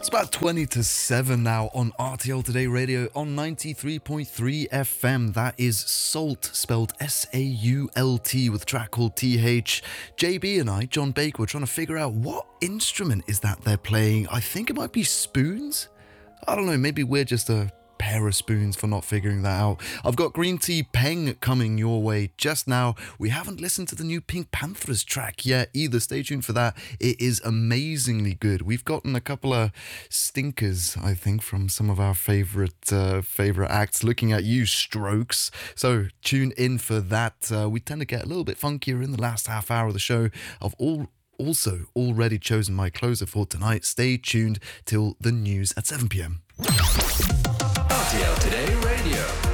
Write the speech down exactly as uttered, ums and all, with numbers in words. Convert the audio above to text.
about twenty to seven now on R T L Today Radio on ninety-three point three F M. That is Salt, spelled S A U L T, with a track called T H. J B and I, John Baker, were trying to figure out what instrument is that they're playing. I think it might be spoons? I don't know, maybe we're just a pair of spoons for not figuring that out. I've got Green Tea Peng coming your way just now. We haven't listened to the new Pink Panthers track yet either. Stay tuned for that. It is amazingly good. We've gotten a couple of stinkers, I think, from some of our favorite uh, favorite acts. Looking at you, Strokes. So tune in for that. Uh, we tend to get a little bit funkier in the last half hour of the show. I've all also already chosen my closer for tonight. Stay tuned till the news at seven p.m. R T L Today Radio.